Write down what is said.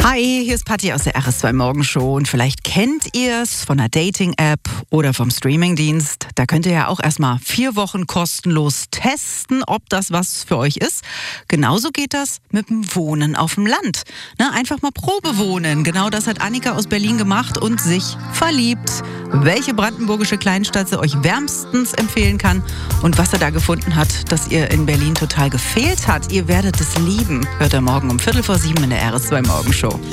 Hi, hier ist Patti aus der RS2 Morgenshow und vielleicht kennt ihr es von einer Dating-App oder vom Streamingdienst. Da könnt ihr ja auch erstmal 4 Wochen kostenlos testen, ob das was für euch ist. Genauso geht das mit dem Wohnen auf dem Land. Einfach mal Probe wohnen. Genau das hat Annika aus Berlin gemacht und sich verliebt. Welche brandenburgische Kleinstadt sie euch wärmstens empfehlen kann und was er da gefunden hat, das ihr in Berlin total gefehlt hat. Ihr werdet es lieben. Hört ihr morgen um 6:45 in der RS2 Morgenshow.